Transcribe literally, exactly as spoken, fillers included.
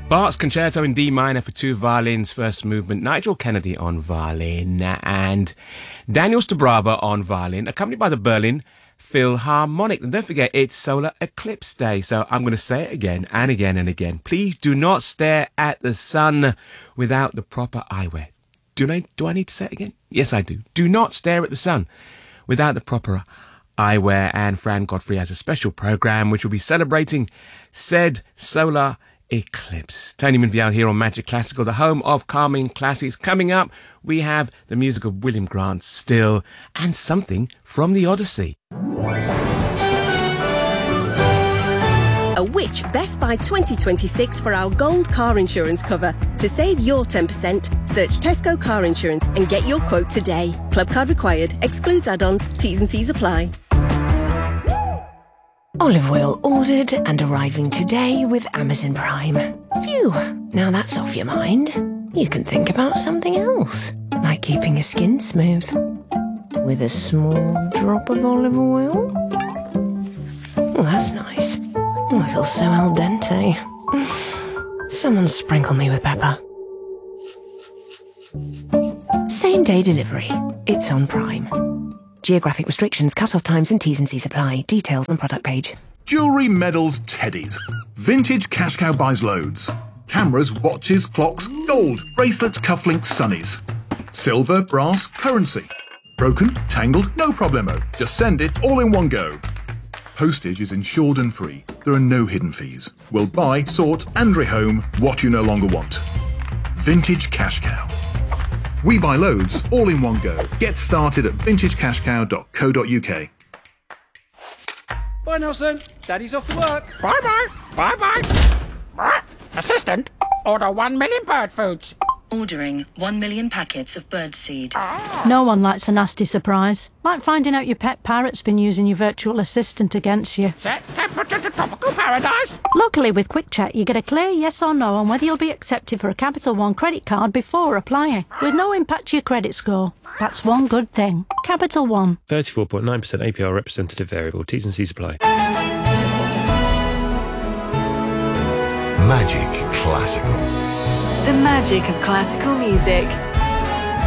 Bach's Concerto in D minor for two violins, first movement. Nigel Kennedy on violin and Daniel Stabrava on violin, accompanied by the Berlin Philharmonic. And don't forget, it's Solar Eclipse Day. So I'm going to say it again and again and again. Please do not stare at the sun without the proper eyewear. Do I, do I need to say it again? Yes, I do. Do not stare at the sun without the proper eyewear. And Fran Godfrey has a special program which will be celebrating said solar eclipse. Tony Manviel here on Magic Classical, the home of calming classics. Coming up, we have the music of William Grant Still and something from the Odyssey. A Which Best Buy twenty twenty-six for our gold car insurance cover. To save your ten percent, search Tesco Car Insurance and get your quote today. Club card required. Excludes add-ons. T's and C's apply. Olive oil ordered and arriving today with Amazon Prime. Phew, now that's off your mind. You can think about something else, like keeping your skin smooth. With a small drop of olive oil. Oh, that's nice. Oh, I feel so al dente. Someone sprinkle me with pepper. Same day delivery. It's on Prime. Geographic restrictions, cut-off times and T's and C's apply. Details on product page. Jewellery, medals, teddies. Vintage Cash Cow buys loads. Cameras, watches, clocks, gold, bracelets, cufflinks, sunnies. Silver, brass, currency. Broken, tangled, no problemo. Just send it all in one go. Postage is insured and free. There are no hidden fees. We'll buy, sort and rehome what you no longer want. Vintage Cash Cow. We buy loads, all in one go. Get started at vintage cash cow dot co dot uk. Bye, Nelson. Daddy's off to work. Bye-bye. Bye-bye. Assistant, order one million bird foods. Ordering one million packets of birdseed. No one likes a nasty surprise. Like finding out your pet parrot's been using your virtual assistant against you. Set temperature to tropical paradise. Luckily, with Quick Check, you get a clear yes or no on whether you'll be accepted for a Capital One credit card before applying, with no impact to your credit score. That's one good thing. Capital One. thirty-four point nine percent A P R representative variable. T's and C's apply. Magic Classical. The magic of classical music.